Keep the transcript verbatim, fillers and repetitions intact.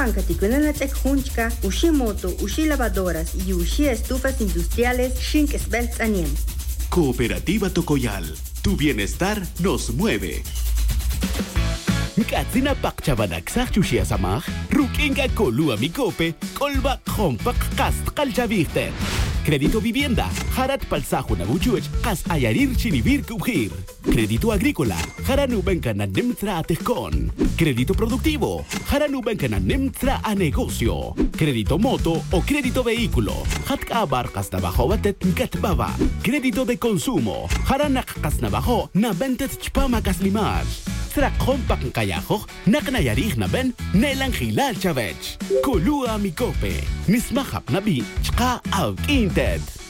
Ancaticunanatek Hunchka, Ushimoto, Ushi lavadoras y Ushi estufas industriales Shink Svelts Aniem. Cooperativa Tocoyal, tu bienestar nos mueve. Katsina pakchabanak sa chushia samach, rukinga kolua mikope, kolba kompak kast kalchaviste. Crédito Vivienda, Harat Palsajo Naguchuech, Kas Ayarir Chinivir Kubhir. Crédito Agrícola, Haranubenka na Nemtra Atejcon. Crédito Productivo, Haranubenka na Nemtra a Negocio. Crédito Moto o Crédito Vehículo, Hatka Abarcas Nabajo Batet Katbaba. Crédito de Consumo, Haranak Kasnabajo, Nabentet Chpama Kaslimar. Tra kompak kayajo, naknayarih na ben, nelang hilal chavech. Kulua mikope, nismahap na bi, chka out inted.